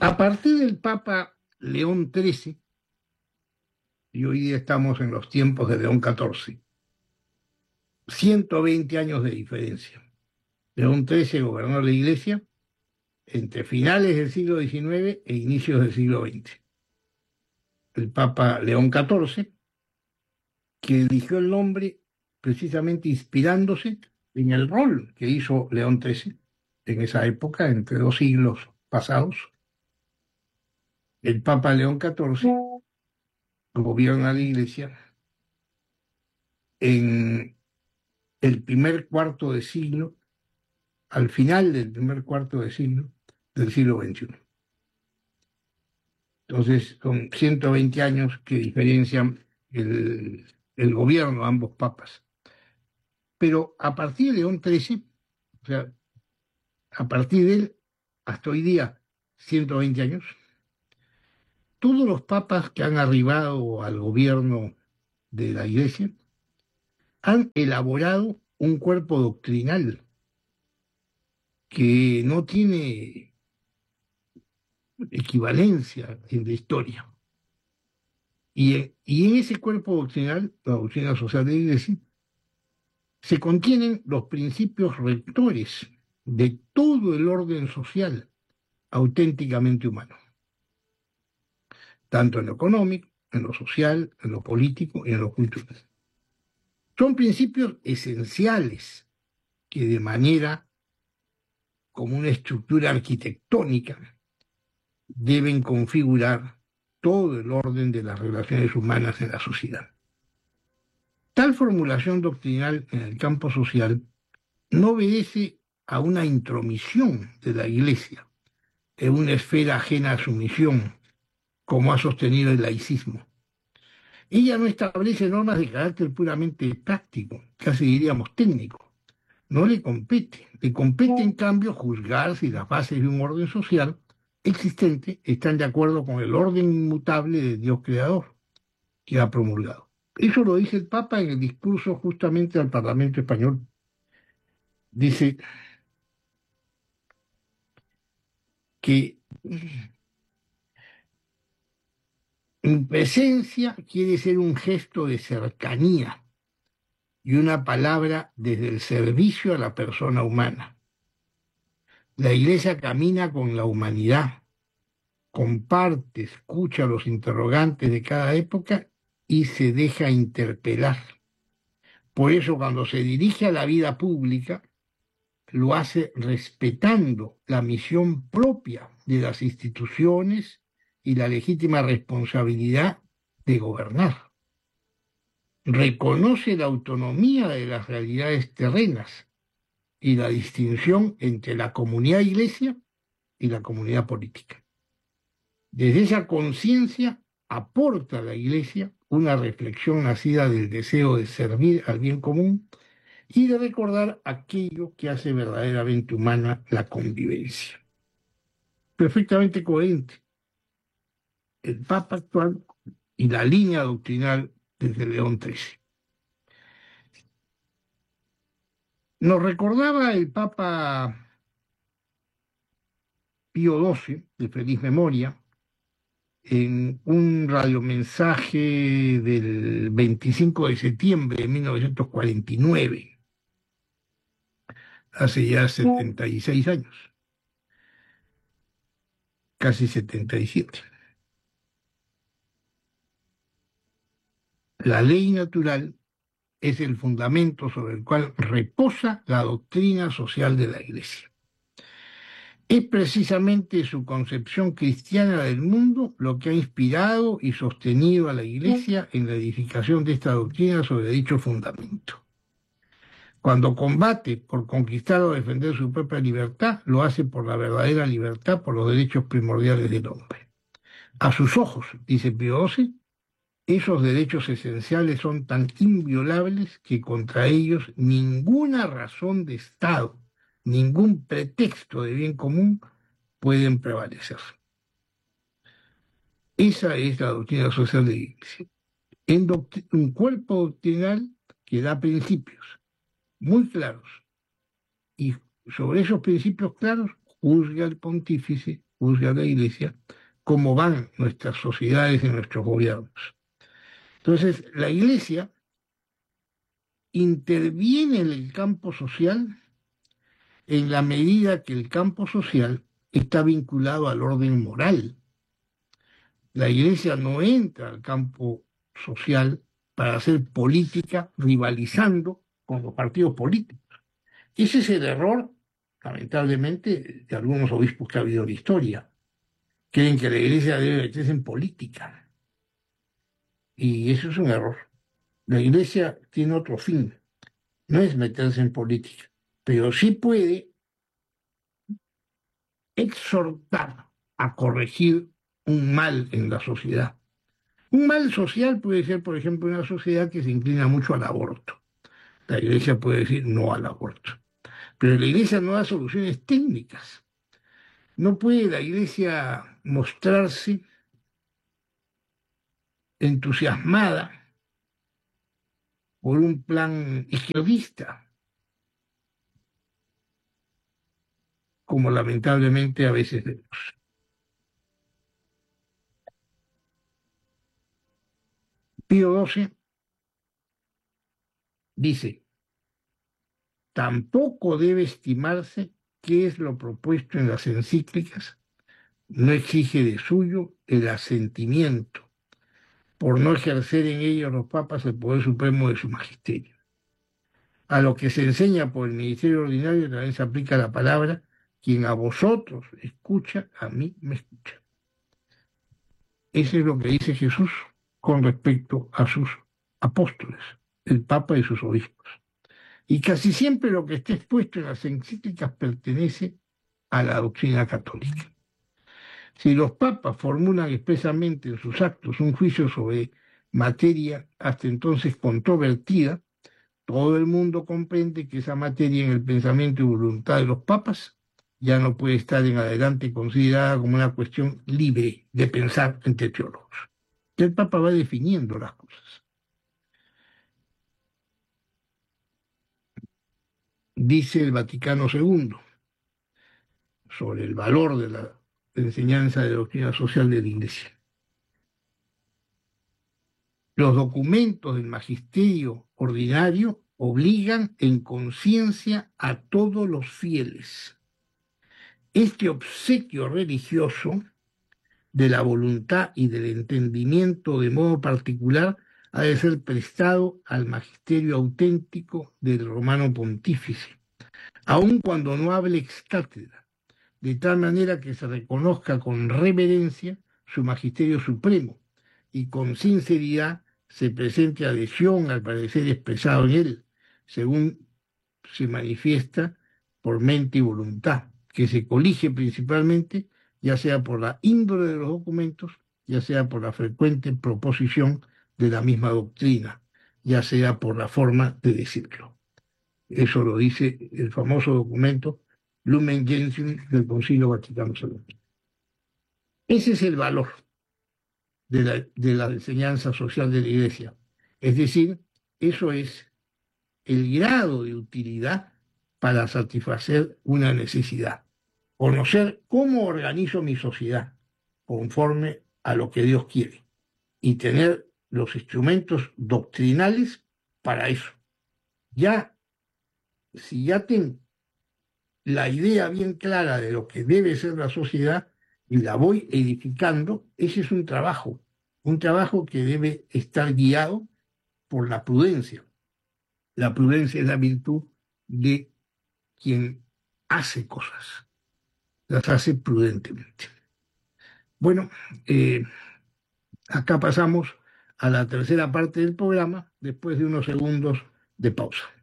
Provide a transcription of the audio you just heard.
A partir del Papa León XIII, y hoy día estamos en los tiempos de León XIV, 120 años de diferencia. León XIII gobernó la Iglesia entre finales del siglo XIX e inicios del siglo XX. El Papa León XIV, que eligió el nombre precisamente inspirándose en el rol que hizo León XIII en esa época, entre dos siglos pasados. El Papa León XIV gobierna la Iglesia en el primer cuarto de siglo, al final del primer cuarto de siglo del siglo XXI. Entonces, son 120 años que diferencian el gobierno de ambos papas. Pero a partir de León XIII, o sea, a partir de él, hasta hoy día, 120 años, todos los papas que han arribado al gobierno de la Iglesia han elaborado un cuerpo doctrinal que no tiene equivalencia en la historia. Y en ese cuerpo doctrinal, la doctrina social de la Iglesia, se contienen los principios rectores de todo el orden social auténticamente humano, tanto en lo económico, en lo social, en lo político y en lo cultural. Son principios esenciales que de manera como una estructura arquitectónica deben configurar todo el orden de las relaciones humanas en la sociedad. Tal formulación doctrinal en el campo social no obedece a una intromisión de la Iglesia en una esfera ajena a su misión, como ha sostenido el laicismo. Ella no establece normas de carácter puramente práctico, casi diríamos técnico. No le compete. Le compete, en cambio, juzgar si las bases de un orden social existente están de acuerdo con el orden inmutable de Dios creador que ha promulgado. Eso lo dice el Papa en el discurso justamente al Parlamento español. Dice que en presencia quiere ser un gesto de cercanía y una palabra desde el servicio a la persona humana. La Iglesia camina con la humanidad, comparte, escucha los interrogantes de cada época y se deja interpelar. Por eso, cuando se dirige a la vida pública, lo hace respetando la misión propia de las instituciones y la legítima responsabilidad de gobernar. Reconoce la autonomía de las realidades terrenas y la distinción entre la comunidad iglesia y la comunidad política. Desde esa conciencia aporta a la Iglesia una reflexión nacida del deseo de servir al bien común y de recordar aquello que hace verdaderamente humana la convivencia. Perfectamente coherente el Papa actual y la línea doctrinal desde León XIII. Nos recordaba el Papa Pío XII, de feliz memoria, en un radiomensaje del 25 de septiembre de 1949, hace ya 76 años, casi 77. La ley natural es el fundamento sobre el cual reposa la doctrina social de la Iglesia. Es precisamente su concepción cristiana del mundo lo que ha inspirado y sostenido a la Iglesia en la edificación de esta doctrina sobre dicho fundamento. Cuando combate por conquistar o defender su propia libertad, lo hace por la verdadera libertad, por los derechos primordiales del hombre. A sus ojos, dice Pío XII, esos derechos esenciales son tan inviolables que contra ellos ninguna razón de Estado, ningún pretexto de bien común pueden prevalecer. Esa es la doctrina social de la Iglesia. Un cuerpo doctrinal que da principios muy claros y sobre esos principios claros juzga el pontífice juzgue a la Iglesia cómo van nuestras sociedades y nuestros gobiernos. Entonces, la Iglesia interviene en el campo social en la medida que el campo social está vinculado al orden moral. La Iglesia no entra al campo social para hacer política rivalizando con los partidos políticos. Ese es el error, lamentablemente, de algunos obispos que ha habido en la historia. Creen que la Iglesia debe meterse en política. Y eso es un error. La Iglesia tiene otro fin, no es meterse en política, pero sí puede exhortar a corregir un mal en la sociedad. Un mal social puede ser, por ejemplo, una sociedad que se inclina mucho al aborto. La Iglesia puede decir no al aborto, pero la Iglesia no da soluciones técnicas. No puede la Iglesia mostrarse entusiasmada por un plan izquierdista, como lamentablemente a veces vemos. Pío XII dice, tampoco debe estimarse qué es lo propuesto en las encíclicas, no exige de suyo el asentimiento, por no ejercer en ellos los papas el poder supremo de su magisterio. A lo que se enseña por el ministerio ordinario también se aplica la palabra, quien a vosotros escucha, a mí me escucha. Eso es lo que dice Jesús con respecto a sus apóstoles, el Papa y sus obispos. Y casi siempre lo que está expuesto en las encíclicas pertenece a la doctrina católica. Si los papas formulan expresamente en sus actos un juicio sobre materia hasta entonces controvertida, todo el mundo comprende que esa materia en el pensamiento y voluntad de los papas ya no puede estar en adelante considerada como una cuestión libre de pensar entre teólogos. El Papa va definiendo las cosas. Dice el Vaticano II sobre el valor de la enseñanza de doctrina social de la Iglesia. Los documentos del magisterio ordinario obligan en conciencia a todos los fieles. Este obsequio religioso de la voluntad y del entendimiento de modo particular ha de ser prestado al magisterio auténtico del romano pontífice, aun cuando no hable ex cátedra, de tal manera que se reconozca con reverencia su magisterio supremo y con sinceridad se presente adhesión al parecer expresado en él, según se manifiesta por mente y voluntad, que se colige principalmente, ya sea por la índole de los documentos, ya sea por la frecuente proposición de la misma doctrina, ya sea por la forma de decirlo. Eso lo dice el famoso documento Lumen Gentium del Concilio Vaticano II. Ese es el valor de la enseñanza social de la Iglesia. Es decir, eso es el grado de utilidad para satisfacer una necesidad. Conocer cómo organizo mi sociedad conforme a lo que Dios quiere y tener los instrumentos doctrinales para eso. Ya, si ya tengo la idea bien clara de lo que debe ser la sociedad y la voy edificando, ese es un trabajo que debe estar guiado por la prudencia. La prudencia es la virtud de quien hace cosas, las hace prudentemente. Bueno, acá pasamos a la tercera parte del programa después de unos segundos de pausa.